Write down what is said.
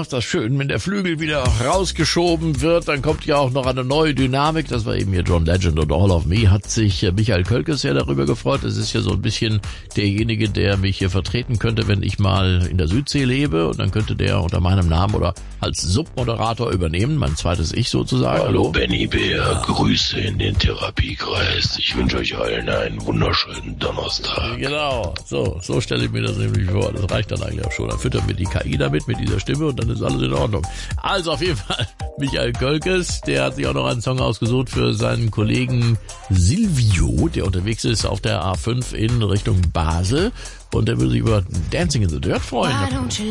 ist das schön, wenn der Flügel wieder rausgeschoben wird, dann kommt ja auch noch eine neue Dynamik. Das war eben hier John Legend und All of Me. Hat sich Michael Kölkes sehr darüber gefreut. Das ist ja so ein bisschen derjenige, der mich hier vertreten könnte, wenn ich mal in der Südsee lebe. Und dann könnte der unter meinem Namen oder als Submoderator übernehmen, mein zweites Ich sozusagen. Hallo Benny Bär, Grüße in den Therapiekreis. Ich wünsche euch allen einen wunderschönen Donnerstag. Genau, so stelle ich mir das nämlich vor. Das reicht dann eigentlich auch schon. Dann füttern wir die KI damit, mit dieser Stimme und dann ist alles in Ordnung. Also auf jeden Fall Michael Kölkes, der hat sich auch noch einen Song ausgesucht für seinen Kollegen Silvio, der unterwegs ist auf der A5 in Richtung Basel und der würde sich über Dancing in the Dirt freuen.